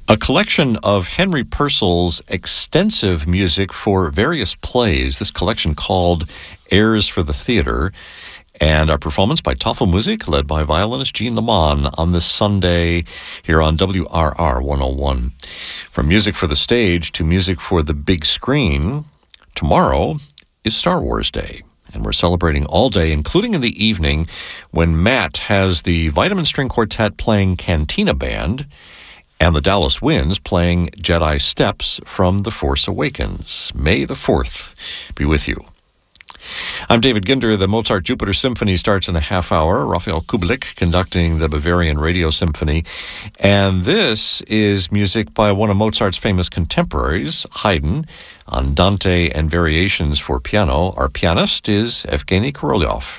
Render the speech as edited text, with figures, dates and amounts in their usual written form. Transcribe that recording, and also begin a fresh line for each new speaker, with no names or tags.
A collection of Henry Purcell's extensive music for various plays. This collection called Airs for the Theater, and our performance by Tafelmusik, led by violinist Jean Lamont on this Sunday here on WRR 101. From music for the stage to music for the big screen, tomorrow is Star Wars Day. And we're celebrating all day, including in the evening, when Matt has the Vitamin String Quartet playing Cantina Band, and the Dallas Winds playing Jedi Steps from The Force Awakens. May the 4th be with you. I'm David Ginder. The Mozart Jupiter Symphony starts in a half hour. Rafael Kubelik conducting the Bavarian Radio Symphony. And this is music by one of Mozart's famous contemporaries, Haydn, Andante and Variations for Piano. Our pianist is Evgeny Korolyov.